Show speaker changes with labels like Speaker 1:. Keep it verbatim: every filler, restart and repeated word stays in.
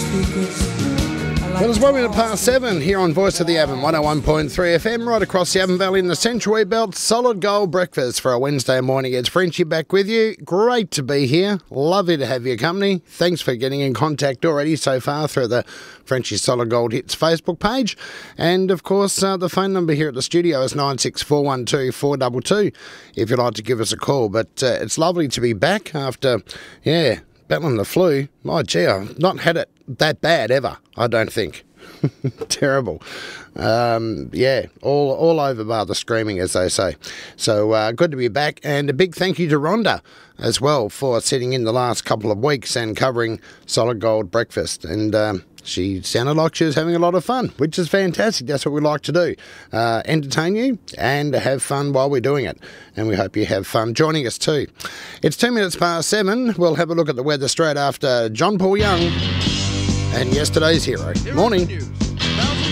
Speaker 1: Well, it's one minute past seven here on Voice of the Avon, one oh one point three F M, right across the Avon Valley in the Central Wheat Belt. Solid gold breakfast for a Wednesday morning. It's Frenchie back with you. Great to be here. Lovely to have your company. Thanks for getting in contact already so far through the Frenchie Solid Gold Hits Facebook page. And, of course, uh, the phone number here at the studio is nine six four one two four two two if you'd like to give us a call. But uh, it's lovely to be back after, yeah, battling the flu. My gee, I've not had it that bad ever, I don't think. Terrible. Um, yeah, all all over bar the screaming, as they say. So uh, good to be back, and a big thank you to Rhonda as well for sitting in the last couple of weeks and covering Solid Gold Breakfast. And um, she sounded like she was having a lot of fun, which is fantastic. That's what we like to do. Uh, entertain you and have fun while we're doing it. And we hope you have fun joining us too. It's two minutes past seven. We'll have a look at the weather straight after John Paul Young and yesterday's hero. Morning.